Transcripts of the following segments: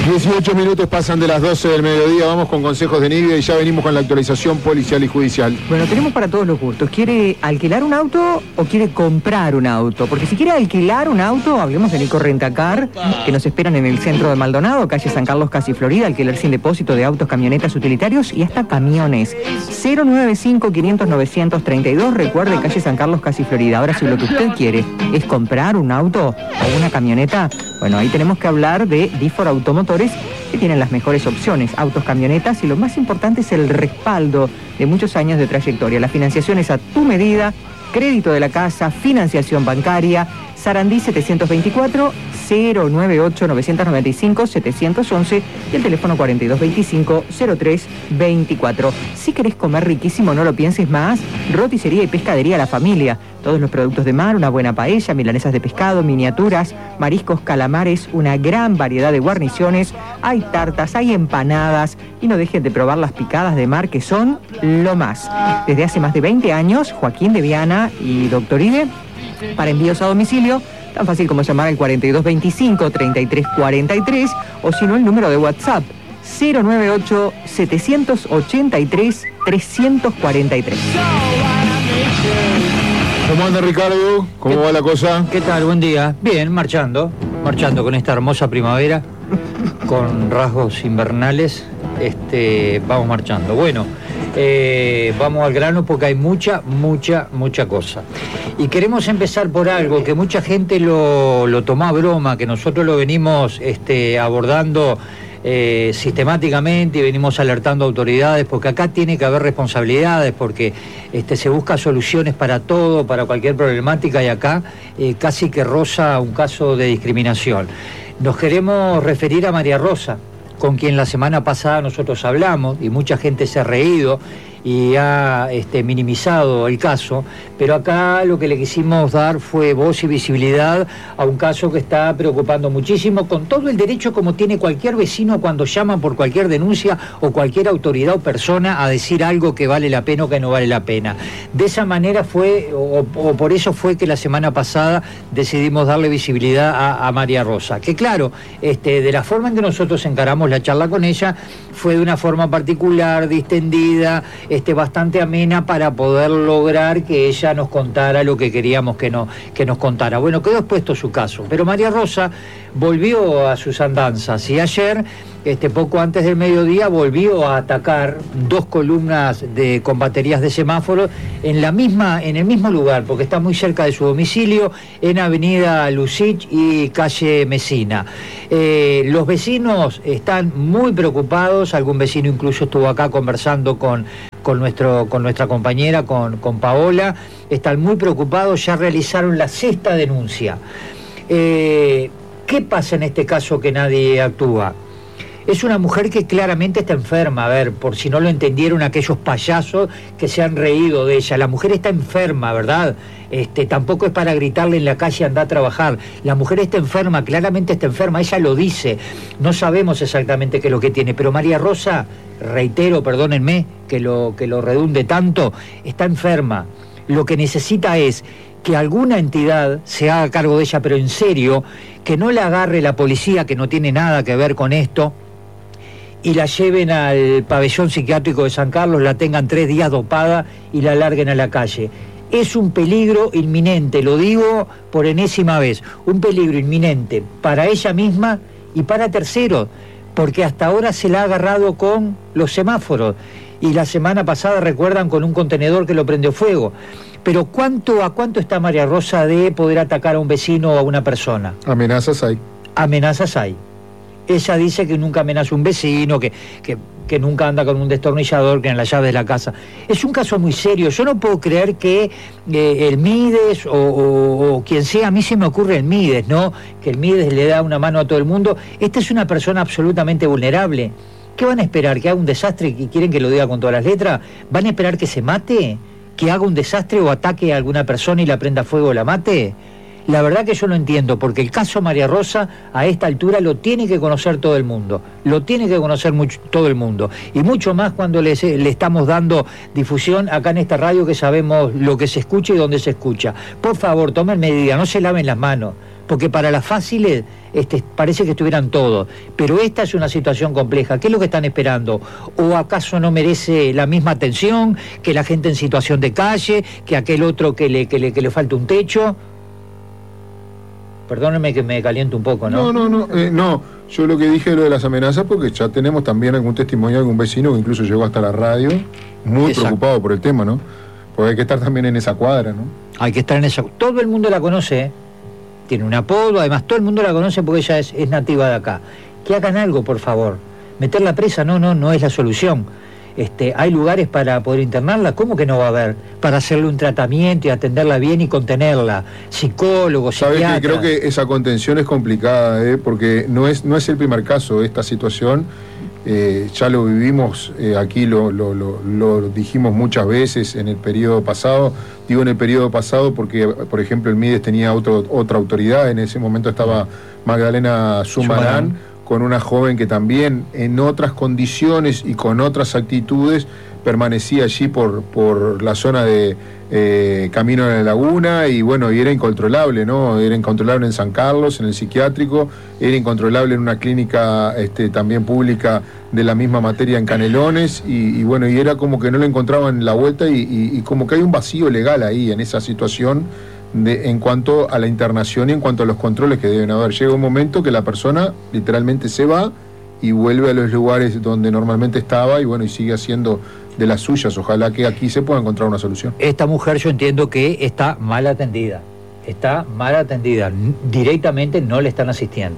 18 minutos pasan de las 12 del mediodía, vamos con consejos de Nidia y ya venimos con la actualización policial y judicial. Bueno, tenemos para todos los gustos. ¿Quiere alquilar un auto o quiere comprar un auto? Porque si quiere alquilar un auto, hablemos de Nico Rentacar, que nos esperan en el centro de Maldonado, calle San Carlos, casi Florida, alquiler sin depósito de autos, camionetas, utilitarios y hasta camiones. 095-500-932, recuerde, calle San Carlos, casi Florida. Ahora, si lo que usted quiere es comprar un auto o una camioneta, bueno, ahí tenemos que hablar de Difor Automotores, que tienen las mejores opciones, autos, camionetas, y lo más importante es el respaldo de muchos años de trayectoria. La financiación es a tu medida, crédito de la casa, financiación bancaria. Sarandí 724 098 995 711 y el teléfono 4225 0324. Si querés comer riquísimo, no lo pienses más, roticería y pescadería La Familia. Todos los productos de mar, una buena paella, milanesas de pescado, miniaturas, mariscos, calamares, una gran variedad de guarniciones, hay tartas, hay empanadas y no dejen de probar las picadas de mar que son lo más. Desde hace más de 20 años, Joaquín de Viana y Doctor Ide, para envíos a domicilio, tan fácil como llamar al 4225-3343 o si no el número de WhatsApp 098-783-343. ¿Cómo anda, Ricardo? ¿Cómo va la cosa? ¿Qué tal? Buen día. Bien, marchando con esta hermosa primavera, con rasgos invernales, vamos marchando. Bueno, vamos al grano porque hay mucha cosa. Y queremos empezar por algo que mucha gente lo tomó a broma, que nosotros lo venimos abordando sistemáticamente y venimos alertando a autoridades, porque acá tiene que haber responsabilidades, porque se busca soluciones para todo, para cualquier problemática, y acá casi que roza un caso de discriminación. Nos queremos referir a María Rosa, con quien la semana pasada nosotros hablamos y mucha gente se ha reído y ha minimizado el caso, pero acá lo que le quisimos dar fue voz y visibilidad a un caso que está preocupando muchísimo, con todo el derecho como tiene cualquier vecino cuando llaman por cualquier denuncia o cualquier autoridad o persona a decir algo que vale la pena o que no vale la pena. De esa manera fue, o por eso fue que la semana pasada decidimos darle visibilidad a María Rosa, que claro, de la forma en que nosotros encaramos la charla con ella, fue de una forma particular, distendida, bastante amena, para poder lograr que ella nos contara lo que queríamos que nos contara. Bueno, quedó expuesto su caso, pero María Rosa volvió a sus andanzas y ayer, poco antes del mediodía, volvió a atacar 2 columnas con baterías de semáforos en el mismo lugar, porque está muy cerca de su domicilio, en Avenida Lucich y calle Mesina. Los vecinos están muy preocupados, algún vecino incluso estuvo acá conversando con nuestra compañera, con Paola, están muy preocupados, ya realizaron la 6ª denuncia. ¿Qué pasa en este caso que nadie actúa? Es una mujer que claramente está enferma, a ver, por si no lo entendieron aquellos payasos que se han reído de ella. La mujer está enferma, ¿verdad? Tampoco es para gritarle en la calle anda a trabajar. La mujer está enferma, claramente está enferma, ella lo dice. No sabemos exactamente qué es lo que tiene, pero María Rosa, reitero, perdónenme que lo redunde tanto, está enferma. Lo que necesita es que alguna entidad se haga cargo de ella, pero en serio, que no la agarre la policía, que no tiene nada que ver con esto, y la lleven al pabellón psiquiátrico de San Carlos, la tengan 3 días dopada y la larguen a la calle. Es un peligro inminente, lo digo por enésima vez, un peligro inminente para ella misma y para terceros, porque hasta ahora se la ha agarrado con los semáforos, y la semana pasada, recuerdan, con un contenedor que lo prendió fuego. Pero ¿a cuánto está María Rosa de poder atacar a un vecino o a una persona? Amenazas hay. Amenazas hay. Ella dice que nunca amenaza a un vecino, que nunca anda con un destornillador, que en la llave de la casa. Es un caso muy serio. Yo no puedo creer que el Mides o quien sea, a mí se me ocurre el Mides, ¿no? Que el Mides le da una mano a todo el mundo. Esta es una persona absolutamente vulnerable. ¿Qué van a esperar? ¿Que haga un desastre y quieren que lo diga con todas las letras? ¿Van a esperar que se mate? ¿Que haga un desastre o ataque a alguna persona y la prenda fuego o la mate? La verdad que yo no entiendo, porque el caso María Rosa a esta altura lo tiene que conocer todo el mundo, lo tiene que conocer todo el mundo, y mucho más cuando le estamos dando difusión acá en esta radio, que sabemos lo que se escucha y dónde se escucha. Por favor, tomen medidas, no se laven las manos, porque para las fáciles parece que estuvieran todos, pero esta es una situación compleja. ¿Qué es lo que están esperando? ¿O acaso no merece la misma atención que la gente en situación de calle, que aquel otro que le falta un techo? Perdónenme que me caliento un poco, ¿no? No, yo lo que dije es lo de las amenazas, porque ya tenemos también algún testimonio de algún vecino que incluso llegó hasta la radio, muy preocupado por el tema, ¿no? Porque hay que estar también en esa cuadra, ¿no? Hay que estar en esa... Todo el mundo la conoce, ¿eh? Tiene un apodo, además todo el mundo la conoce porque ella es nativa de acá. Que hagan algo, por favor. Meterla presa no es la solución. Hay lugares para poder internarla, ¿cómo que no va a haber? Para hacerle un tratamiento y atenderla bien y contenerla. Psicólogos, psiquiatras. ¿Sabes que creo que esa contención es complicada, porque no es el primer caso de esta situación. Ya lo vivimos, aquí lo dijimos muchas veces en el periodo pasado. Digo en el periodo pasado porque, por ejemplo, el Mides tenía otra autoridad. En ese momento estaba Magdalena Zumarán, con una joven que también en otras condiciones y con otras actitudes permanecía allí por la zona de Camino de la Laguna, y bueno, y era incontrolable, ¿no? Era incontrolable en San Carlos, en el psiquiátrico, era incontrolable en una clínica también pública de la misma materia en Canelones, y bueno, y era como que no le encontraban la vuelta, y como que hay un vacío legal ahí en esa situación en cuanto a la internación y en cuanto a los controles que deben haber. Llega un momento que la persona literalmente se va y vuelve a los lugares donde normalmente estaba, y bueno, y sigue haciendo de las suyas. Ojalá que aquí se pueda encontrar una solución. Esta mujer, yo entiendo que está mal atendida. Directamente no le están asistiendo.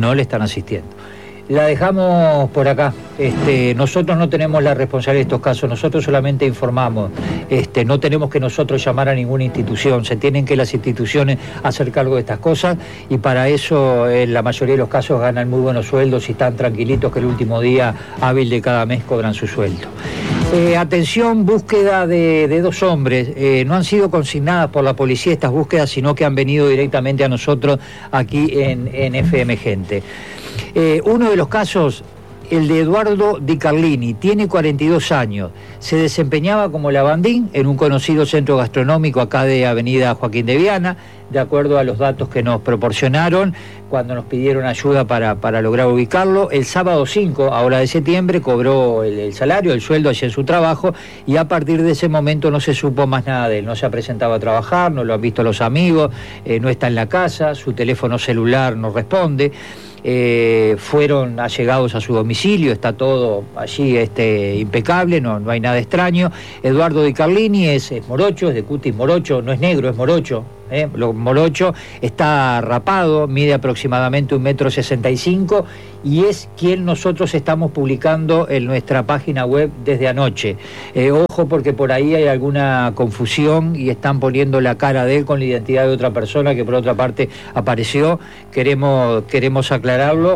La dejamos por acá. Nosotros no tenemos la responsabilidad de estos casos, nosotros solamente informamos. No tenemos que nosotros llamar a ninguna institución, se tienen que las instituciones hacer cargo de estas cosas, y para eso en la mayoría de los casos ganan muy buenos sueldos y están tranquilitos que el último día hábil de cada mes cobran su sueldo. Atención, búsqueda de 2 hombres. No han sido consignadas por la policía estas búsquedas, sino que han venido directamente a nosotros aquí en FM Gente. Uno de los casos, el de Eduardo Di Carlini, tiene 42 años, se desempeñaba como lavandín en un conocido centro gastronómico acá de Avenida Joaquín de Viana, de acuerdo a los datos que nos proporcionaron cuando nos pidieron ayuda para lograr ubicarlo. El sábado 5, ahora de septiembre, cobró el salario, el sueldo allí en su trabajo, y a partir de ese momento no se supo más nada de él. No se ha presentado a trabajar, no lo han visto los amigos, no está en la casa, su teléfono celular no responde. Fueron allegados a su domicilio, está todo allí impecable, no hay nada extraño. Eduardo Di Carlini es morocho, es de cutis morocho, no es negro, es morocho. Morocho, está rapado, mide aproximadamente 1,65 m y es quien nosotros estamos publicando en nuestra página web desde anoche. Ojo, porque por ahí hay alguna confusión y están poniendo la cara de él con la identidad de otra persona que por otra parte apareció. Queremos aclararlo.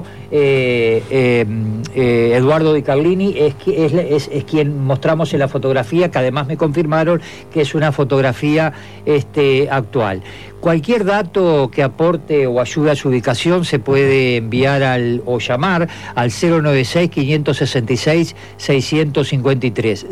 Eduardo Di Carlini es quien mostramos en la fotografía, que además me confirmaron que es una fotografía actual. Cualquier dato que aporte o ayude a su ubicación se puede enviar o llamar al 096-566-653.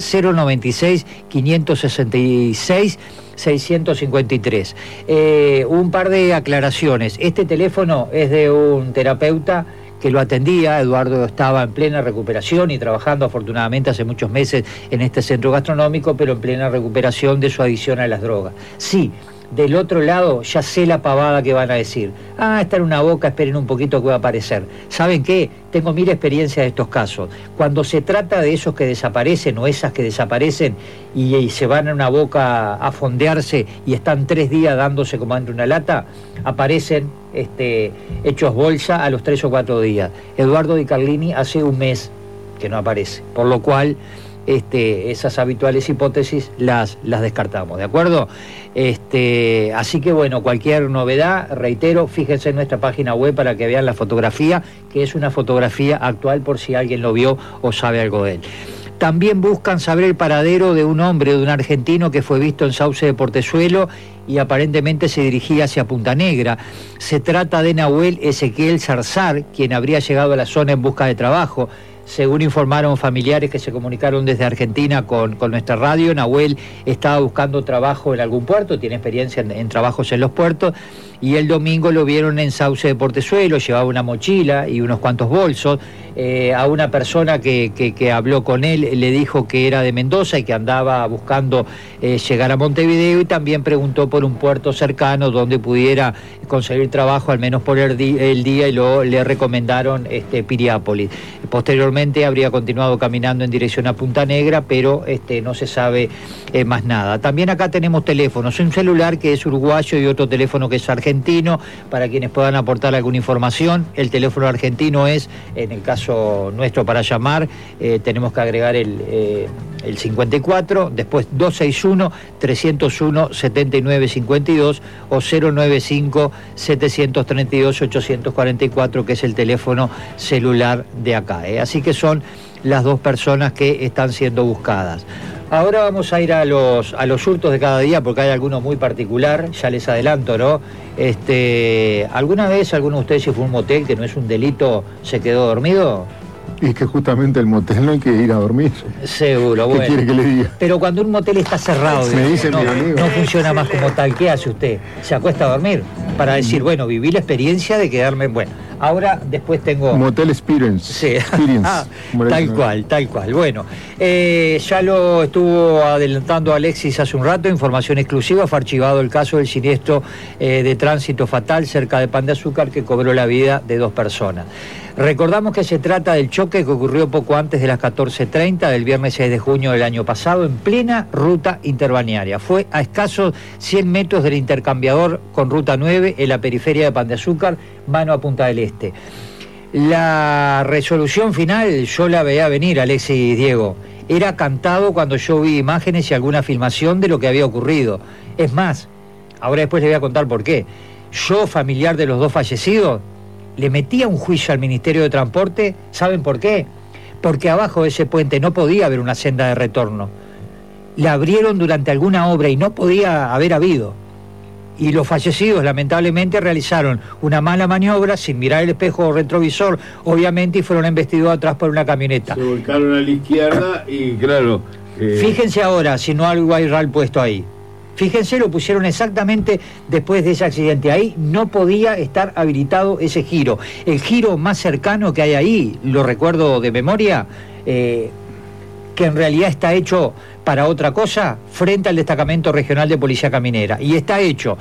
096-566-653. Un par de aclaraciones. Este teléfono es de un terapeuta que lo atendía. Eduardo estaba en plena recuperación y trabajando afortunadamente hace muchos meses en este centro gastronómico, pero en plena recuperación de su adicción a las drogas. Sí, del otro lado ya sé la pavada que van a decir. Está en una boca, esperen un poquito que va a aparecer. ¿Saben qué? Tengo 1000 experiencias de estos casos. Cuando se trata de esos que desaparecen o esas que desaparecen y se van a una boca a fondearse y están 3 días dándose como entre una lata, aparecen hechos bolsa a los 3 o 4 días. Eduardo Di Carlini hace un mes que no aparece, por lo cual esas habituales hipótesis las descartamos, ¿de acuerdo? Así que bueno, cualquier novedad, reitero, fíjense en nuestra página web para que vean la fotografía, que es una fotografía actual por si alguien lo vio o sabe algo de él. También buscan saber el paradero de un hombre, de un argentino que fue visto en Sauce de Portezuelo y aparentemente se dirigía hacia Punta Negra. Se trata de Nahuel Ezequiel Zarzar, quien habría llegado a la zona en busca de trabajo. Según informaron familiares que se comunicaron desde Argentina con nuestra radio, Nahuel estaba buscando trabajo en algún puerto, tiene experiencia en trabajos en los puertos, y el domingo lo vieron en Sauce de Portezuelo, llevaba una mochila y unos cuantos bolsos. A una persona que habló con él le dijo que era de Mendoza y que andaba buscando llegar a Montevideo, y también preguntó por un puerto cercano donde pudiera conseguir trabajo al menos por el día, y luego le recomendaron Piriápolis. Posteriormente habría continuado caminando en dirección a Punta Negra, pero no se sabe más nada. También acá tenemos teléfonos, un celular que es uruguayo y otro teléfono que es argentino, para quienes puedan aportar alguna información. El teléfono argentino es, en el caso nuestro para llamar, tenemos que agregar el 54, después 261-301-7952 o 095-732-844, que es el teléfono celular de acá. Así que son las dos personas que están siendo buscadas. Ahora vamos a ir a los hurtos de cada día, porque hay alguno muy particular, ya les adelanto, ¿no? ¿Alguna vez alguno de ustedes, si fue a un motel, que no es un delito, se quedó dormido? Y es que justamente el motel no hay que ir a dormir. Seguro, bueno. ¿Qué quiere que le diga? Pero cuando un motel está cerrado, me dice mi amigo, no funciona más como tal. ¿Qué hace usted? ¿Se acuesta a dormir? Para decir, bueno, viví la experiencia de quedarme... Bueno, ahora después tengo... Motel Experience. Sí. Experience. Tal cual. Bueno, ya lo estuvo adelantando Alexis hace un rato, información exclusiva, fue archivado el caso del siniestro de tránsito fatal cerca de Pan de Azúcar, que cobró la vida de 2 personas. Recordamos que se trata del choque que ocurrió poco antes de las 14:30 del viernes 6 de junio del año pasado, en plena ruta interbalnearia. Fue a escasos 100 metros del intercambiador con Ruta 9, en la periferia de Pan de Azúcar, mano a Punta del Este. La resolución final yo la veía venir, Alexis y Diego. Era cantado cuando yo vi imágenes y alguna filmación de lo que había ocurrido. Es más, ahora después les voy a contar por qué. Yo, familiar de los 2 fallecidos, le metía un juicio al Ministerio de Transporte. ¿Saben por qué? Porque abajo de ese puente no podía haber una senda de retorno. La abrieron durante alguna obra y no podía haber habido. Y los fallecidos, lamentablemente, realizaron una mala maniobra sin mirar el espejo retrovisor, obviamente, y fueron embestidos atrás por una camioneta. Se volcaron a la izquierda y, claro... Fíjense ahora si no algo hay RAL puesto ahí. Fíjense, lo pusieron exactamente después de ese accidente. Ahí no podía estar habilitado ese giro. El giro más cercano que hay ahí, lo recuerdo de memoria, que en realidad está hecho para otra cosa, frente al destacamento regional de Policía Caminera. Y está hecho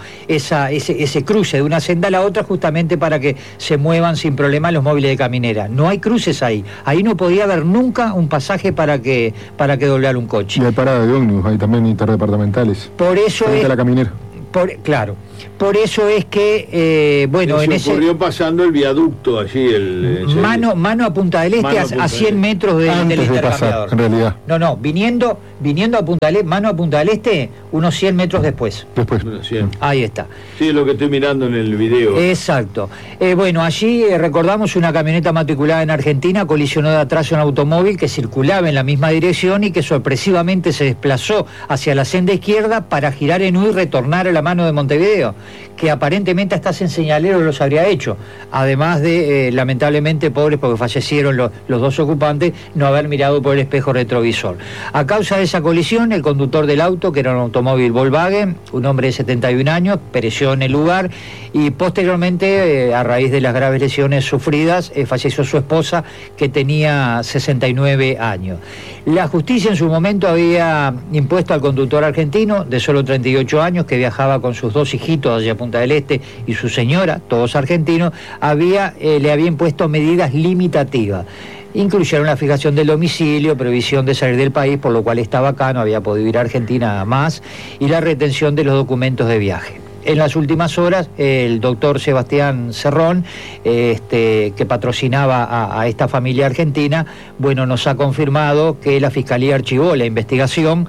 ese cruce de una senda a la otra justamente para que se muevan sin problema los móviles de Caminera. No hay cruces ahí. Ahí no podía haber nunca un pasaje para que doblar un coche. Y hay parada de ómnibus, hay también interdepartamentales. Por eso frente a la Caminera. Claro. Por eso es que, bueno, en ese... ocurrió pasando el viaducto allí, mano a Punta del Este, a 100 metros del intercambiador. Pasar, en realidad. No, viniendo a Punta del Este, mano a Punta del Este, unos 100 metros después. Ahí está. Sí, es lo que estoy mirando en el video. Exacto. Bueno, allí recordamos una camioneta matriculada en Argentina colisionó de atrás un automóvil que circulaba en la misma dirección y que sorpresivamente se desplazó hacia la senda izquierda para girar en U y retornar a la mano de Montevideo, que aparentemente hasta ese señalero los habría hecho, además de, lamentablemente, pobres, porque fallecieron los 2 ocupantes, no haber mirado por el espejo retrovisor. A causa de esa colisión, el conductor del auto, que era un automóvil Volkswagen, un hombre de 71 años, pereció en el lugar, y posteriormente, a raíz de las graves lesiones sufridas, falleció su esposa, que tenía 69 años. La justicia en su momento había impuesto al conductor argentino, de solo 38 años, que viajaba con sus 2 hijitos hacia Punta del Este, y su señora, todos argentinos, le había impuesto medidas limitativas. Incluyeron la fijación del domicilio, prohibición de salir del país, por lo cual estaba acá, no había podido ir a Argentina más, y la retención de los documentos de viaje. En las últimas horas, el doctor Sebastián Cerrón, que patrocinaba a esta familia argentina, bueno, nos ha confirmado que la Fiscalía archivó la investigación,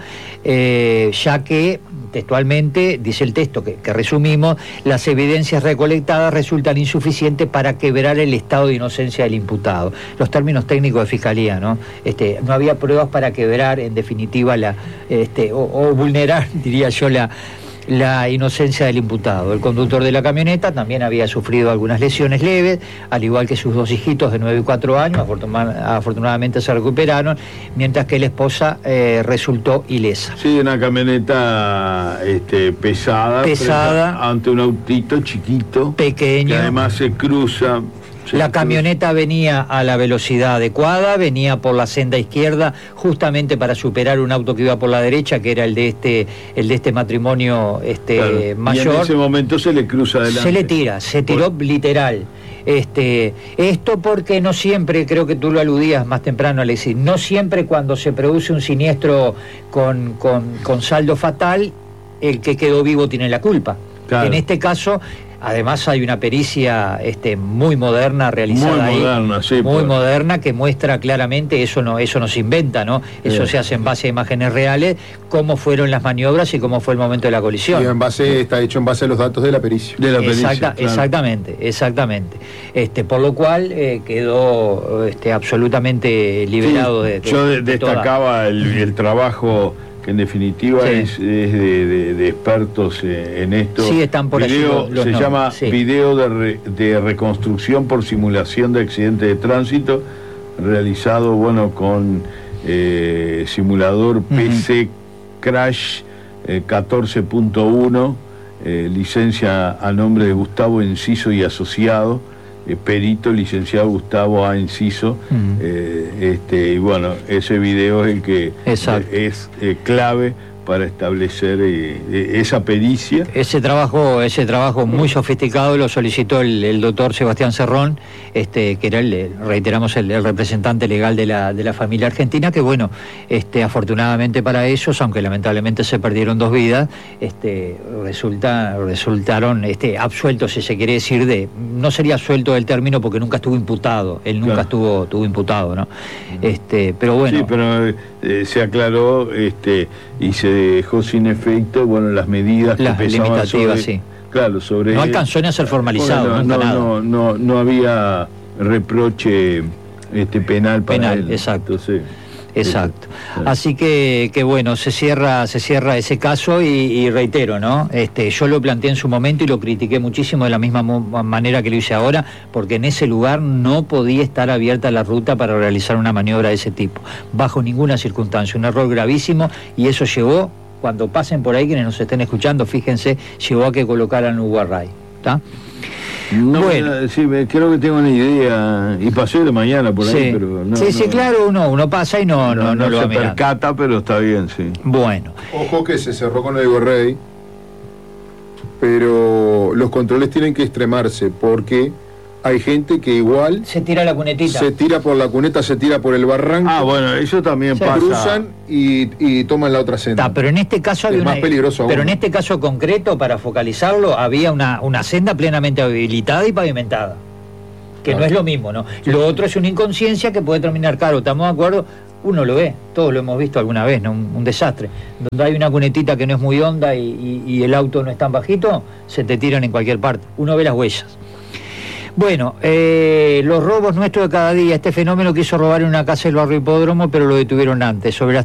ya que, textualmente, dice el texto que resumimos, las evidencias recolectadas resultan insuficientes para quebrar el estado de inocencia del imputado. Los términos técnicos de Fiscalía, ¿no? No había pruebas para quebrar, en definitiva, o vulnerar, diría yo, la inocencia del imputado. El conductor de la camioneta también había sufrido algunas lesiones leves, al igual que sus dos hijitos de 9 y 4 años, afortunadamente se recuperaron, mientras que la esposa resultó ilesa. Sí, una camioneta pesada ante un autito chiquito, pequeño, que además se cruza. La camioneta venía a la velocidad adecuada, venía por la senda izquierda justamente para superar un auto que iba por la derecha, que era el de este matrimonio claro. mayor. Y en ese momento se le cruza adelante. Se tiró literal. Esto porque no siempre, creo que tú lo aludías más temprano, Alexis, no siempre cuando se produce un siniestro con saldo fatal, el que quedó vivo tiene la culpa. Claro. En este caso, además hay una pericia muy moderna realizada muy moderna, que muestra claramente, eso no se inventa, ¿no? Eso se hace en base a imágenes reales, cómo fueron las maniobras y cómo fue el momento de la colisión. Y está hecho en base a los datos de la pericia. Claro. Exactamente. Por lo cual quedó absolutamente liberado yo destacaba el trabajo que en definitiva es de expertos en esto. Sí, están por allí se llama Video de reconstrucción por simulación de accidente de tránsito, realizado con simulador PC Crash 14.1, licencia a nombre de Gustavo Enciso y Asociado, perito licenciado Gustavo A. Enciso. Y ese video es el que es clave para establecer esa pericia. Ese trabajo muy sofisticado lo solicitó el doctor Sebastián Cerrón, que era reiteramos el representante legal de la familia argentina, que afortunadamente para ellos, aunque lamentablemente se perdieron 2 vidas, resultaron absueltos, si se quiere decir, no sería absuelto el término porque nunca estuvo imputado, él nunca estuvo imputado, ¿no? Pero bueno. Sí, pero se aclaró y se dejó sin efecto las medidas las que pesaban sobre no alcanzó ni a ser formalizado, no había reproche penal para él. Exacto. Exacto. Así que se cierra ese caso y reitero, ¿no? Yo lo planteé en su momento y lo critiqué muchísimo de la misma manera que lo hice ahora, porque en ese lugar no podía estar abierta la ruta para realizar una maniobra de ese tipo, bajo ninguna circunstancia, un error gravísimo, y eso llevó, cuando pasen por ahí quienes nos estén escuchando, fíjense, llevó a que colocaran un guarray, ¿está? Creo que tengo una idea, y pasé de mañana por ahí, pero claro, uno pasa y no lo se percata, pero está bien, sí. Bueno. Ojo que se cerró con el guarray, pero los controles tienen que extremarse, porque hay gente que igual se tira la cunetita. Se tira por la cuneta, se tira por el barranco. Eso también pasa. Cruzan y toman la otra senda. Pero en este caso había más peligroso aún. Pero en este caso concreto, para focalizarlo, había una senda plenamente habilitada y pavimentada. Que no es lo mismo, ¿no? Lo otro es una inconsciencia que puede terminar caro, ¿estamos de acuerdo? Uno lo ve, todos lo hemos visto alguna vez, ¿no? Un desastre. Donde hay una cunetita que no es muy honda y el auto no es tan bajito, se te tiran en cualquier parte. Uno ve las huellas. Bueno, los robos nuestros de cada día. Este fenómeno quiso robar en una casa del barrio Hipódromo, pero lo detuvieron antes. Sobre las